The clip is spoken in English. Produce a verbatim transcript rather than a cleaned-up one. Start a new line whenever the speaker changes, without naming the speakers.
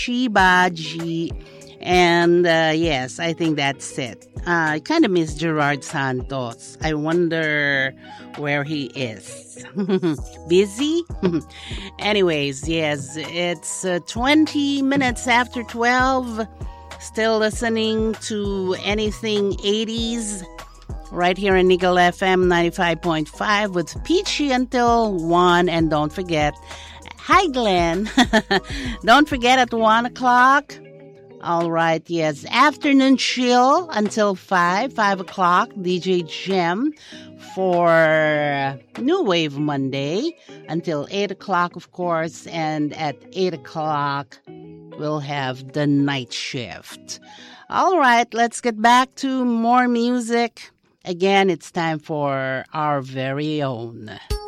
Shibaji. And uh, yes, I think that's it. Uh, I kind of miss Gerard Santos. I wonder where he is. Busy? Anyways, yes, it's uh, twenty minutes after twelve. Still listening to anything eighties right here in Eagle F M ninety-five point five with Peachy until one. And don't forget, hi Glenn. Don't forget at one o'clock. All right, yes, afternoon chill until five, five o'clock, D J Gem for New Wave Monday until eight o'clock, of course, and at eight o'clock, we'll have the night shift. All right, let's get back to more music. Again, it's time for our very own